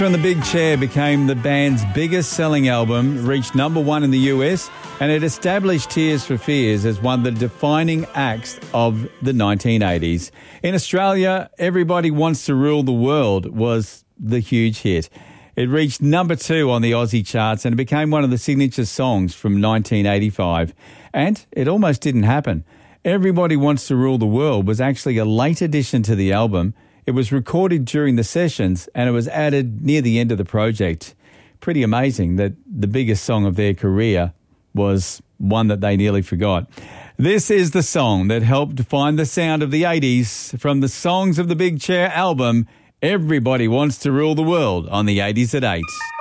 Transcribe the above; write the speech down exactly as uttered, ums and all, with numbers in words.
From the Big Chair became the band's biggest selling album, reached number one in the U S, and it established Tears for Fears as one of the defining acts of the nineteen eighties. In Australia, Everybody Wants to Rule the World was the huge hit. It reached number two on the Aussie charts and it became one of the signature songs from nineteen eighty-five. And it almost didn't happen. Everybody Wants to Rule the World was actually a late addition to the album. It was recorded during the sessions and it was added near the end of the project. Pretty amazing that the biggest song of their career was one that they nearly forgot. This is the song that helped define the sound of the eighties from the Songs of the Big Chair album, Everybody Wants to Rule the World, on the eighties at eight.